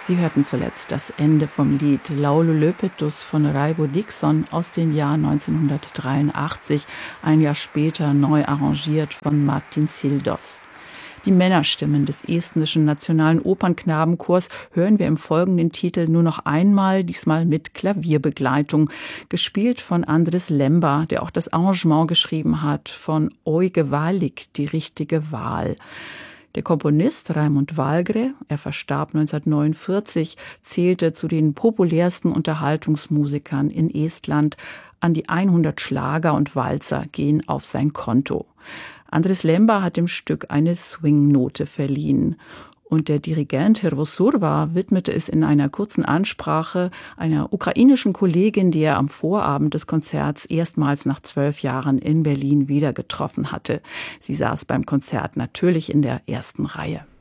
Sie hörten zuletzt das Ende vom Lied Laulu Löpetus von Raivo Dixon aus dem Jahr 1983, ein Jahr später neu arrangiert von Martin Sildos. Die Männerstimmen des estnischen Nationalen Opernknabenchors hören wir im folgenden Titel nur noch einmal, diesmal mit Klavierbegleitung, gespielt von Andris Lemba, der auch das Arrangement geschrieben hat von Oige Valik, die richtige Wahl. Der Komponist Raimund Valgre, er verstarb 1949, zählte zu den populärsten Unterhaltungsmusikern in Estland. An die 100 Schlager und Walzer gehen auf sein Konto. Andris Lemba hat dem Stück eine Swing-Note verliehen. Und der Dirigent Hirvo Surva widmete es in einer kurzen Ansprache einer ukrainischen Kollegin, die er am Vorabend des Konzerts erstmals nach 12 Jahren in Berlin wieder getroffen hatte. Sie saß beim Konzert natürlich in der ersten Reihe.